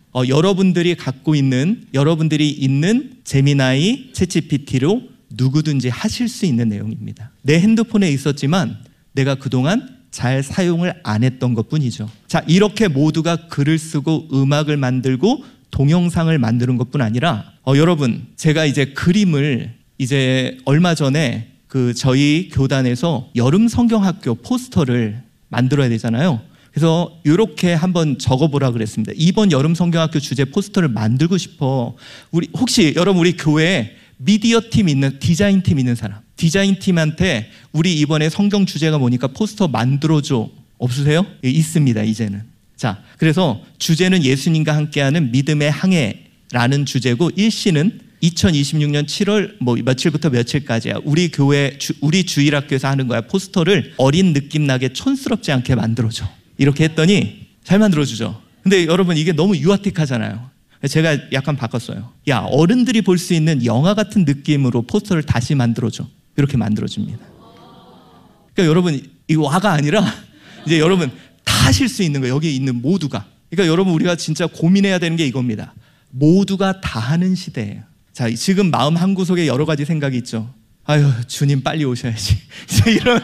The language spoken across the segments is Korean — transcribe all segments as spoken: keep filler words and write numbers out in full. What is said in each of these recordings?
어, 여러분들이 갖고 있는, 여러분들이 있는 제미나이, 챗지피티로 누구든지 하실 수 있는 내용입니다. 내 핸드폰에 있었지만 내가 그동안 잘 사용을 안 했던 것뿐이죠. 자, 이렇게 모두가 글을 쓰고 음악을 만들고 동영상을 만드는 것뿐 아니라 어, 여러분, 제가 이제 그림을 이제 얼마 전에 그 저희 교단에서 여름 성경학교 포스터를 만들어야 되잖아요. 그래서 이렇게 한번 적어보라 그랬습니다. 이번 여름 성경학교 주제 포스터를 만들고 싶어. 우리 혹시 여러분 우리 교회에 미디어 팀 있는, 디자인 팀 있는 사람, 디자인 팀한테 우리 이번에 성경 주제가 뭐니까 포스터 만들어줘. 없으세요? 예, 있습니다, 이제는. 자, 그래서 주제는 예수님과 함께하는 믿음의 항해라는 주제고, 일시는 이천이십육 년 칠월 뭐 며칠부터 며칠까지야. 우리 교회, 주, 우리 주일학교에서 하는 거야. 포스터를 어린 느낌 나게 촌스럽지 않게 만들어줘. 이렇게 했더니 잘 만들어주죠. 근데 여러분 이게 너무 유아틱하잖아요. 제가 약간 바꿨어요. 야, 어른들이 볼 수 있는 영화 같은 느낌으로 포스터를 다시 만들어줘. 이렇게 만들어줍니다. 그러니까 여러분, 이거 와가 아니라 이제 여러분 다 하실 수 있는 거예요. 여기 있는 모두가. 그러니까 여러분 우리가 진짜 고민해야 되는 게 이겁니다. 모두가 다 하는 시대예요. 자, 지금 마음 한구석에 여러 가지 생각이 있죠. 아유, 주님 빨리 오셔야지. 이런.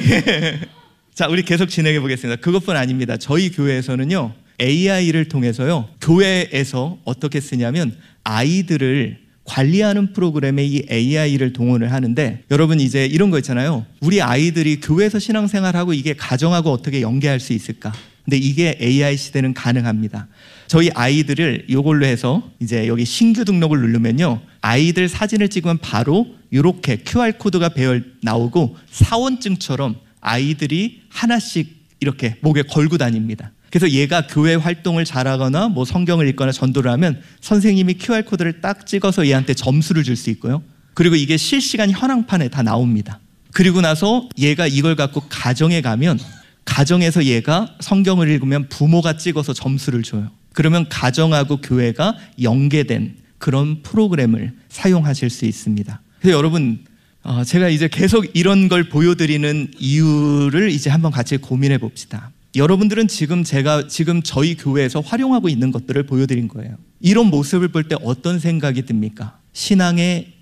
예. 자, 우리 계속 진행해 보겠습니다. 그것뿐 아닙니다. 저희 교회에서는요, 에이아이를 통해서요, 교회에서 어떻게 쓰냐면 아이들을 관리하는 프로그램에 이 에이아이를 동원을 하는데, 여러분 이제 이런 거 있잖아요. 우리 아이들이 교회에서 신앙생활하고 이게 가정하고 어떻게 연계할 수 있을까? 근데 이게 에이아이 시대는 가능합니다. 저희 아이들을 이걸로 해서 이제 여기 신규 등록을 누르면요, 아이들 사진을 찍으면 바로 이렇게 큐알코드가 배어 나오고 사원증처럼 아이들이 하나씩 이렇게 목에 걸고 다닙니다. 그래서 얘가 교회 활동을 잘하거나 뭐 성경을 읽거나 전도를 하면 선생님이 큐알코드를 딱 찍어서 얘한테 점수를 줄 수 있고요. 그리고 이게 실시간 현황판에 다 나옵니다. 그리고 나서 얘가 이걸 갖고 가정에 가면, 가정에서 얘가 성경을 읽으면 부모가 찍어서 점수를 줘요. 그러면 가정하고 교회가 연계된 그런 프로그램을 사용하실 수 있습니다. 그래서 여러분, 어, 제가 이제 계속 이런 걸 보여드리는 이유를 이제 한번 같이 고민해 봅시다. 여러분들은 지금 제가 지금 저희 교회에서 활용하고 있는 것들을 보여드린 거예요. 이런 모습을 볼 때 어떤 생각이 듭니까? 신앙의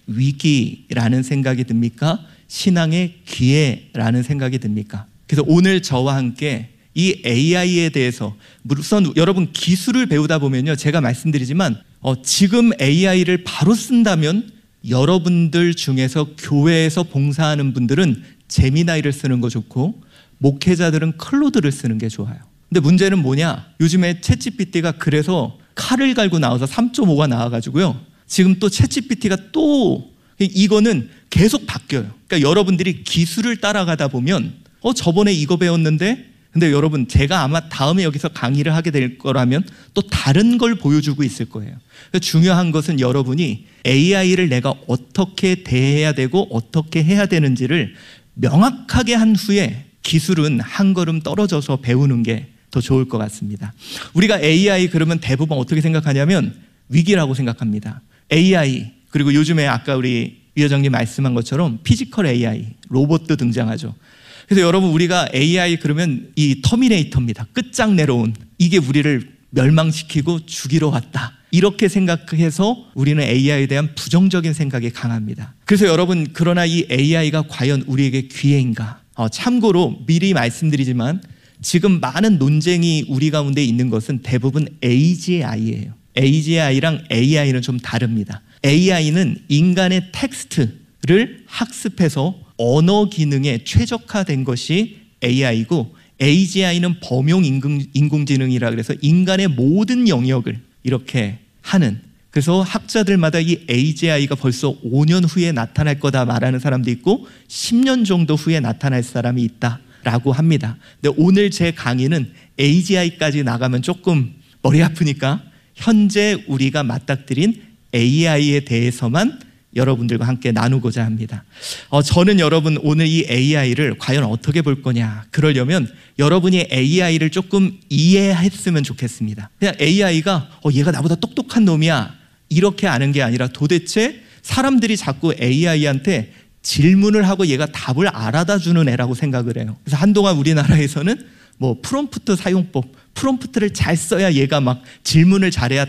위기라는 생각이 듭니까? 신앙의 기회라는 생각이 듭니까? 그래서 오늘 저와 함께 이 에이아이에 대해서, 우선 여러분 기술을 배우다 보면요, 제가 말씀드리지만 어, 지금 에이아이를 바로 쓴다면 여러분들 중에서 교회에서 봉사하는 분들은 제미나이를 쓰는 거 좋고, 목회자들은 클로드를 쓰는 게 좋아요. 근데 문제는 뭐냐? 요즘에 챗지피티가 그래서 칼을 갈고 나와서 삼 점 오가 나와가지고요, 지금 또 챗지피티가 또 이거는 계속 바뀌어요. 그러니까 여러분들이 기술을 따라가다 보면 어 저번에 이거 배웠는데, 근데 여러분 제가 아마 다음에 여기서 강의를 하게 될 거라면 또 다른 걸 보여주고 있을 거예요. 중요한 것은 여러분이 에이아이를 내가 어떻게 대해야 되고 어떻게 해야 되는지를 명확하게 한 후에 기술은 한 걸음 떨어져서 배우는 게 더 좋을 것 같습니다. 우리가 에이아이 그러면 대부분 어떻게 생각하냐면 위기라고 생각합니다. 에이아이, 그리고 요즘에 아까 우리 위 회장님 말씀한 것처럼 피지컬 에이아이, 로봇도 등장하죠. 그래서 여러분 우리가 에이아이 그러면 이 터미네이터입니다. 끝장내러 온, 이게 우리를 멸망시키고 죽이러 왔다, 이렇게 생각해서 우리는 에이아이에 대한 부정적인 생각이 강합니다. 그래서 여러분, 그러나 이 에이아이가 과연 우리에게 기회인가? 어, 참고로 미리 말씀드리지만 지금 많은 논쟁이 우리 가운데 있는 것은 대부분 에이지아이예요. 에이지아이랑 에이아이는 좀 다릅니다. 에이아이는 인간의 텍스트를 학습해서 언어 기능에 최적화된 것이 에이아이고, 에이지아이는 범용 인공, 인공지능이라 그래서 인간의 모든 영역을 이렇게 하는, 그래서 학자들마다 이 에이지아이가 벌써 오 년 후에 나타날 거다 말하는 사람도 있고 십 년 정도 후에 나타날 사람이 있다라고 합니다. 근데 오늘 제 강의는 에이지아이까지 나가면 조금 머리 아프니까 현재 우리가 맞닥뜨린 에이아이에 대해서만 여러분들과 함께 나누고자 합니다. 어, 저는 여러분 오늘 이 에이아이를 과연 어떻게 볼 거냐, 그러려면 여러분이 에이아이를 조금 이해했으면 좋겠습니다. 그냥 에이아이가 어, 얘가 나보다 똑똑한 놈이야 이렇게 아는 게 아니라, 도대체 사람들이 자꾸 에이아이한테 질문을 하고 얘가 답을 알아다 주는 애라고 생각을 해요. 그래서 한동안 우리나라에서는 뭐 프롬프트 사용법, 프롬프트를 잘 써야 얘가 막 질문을 잘해야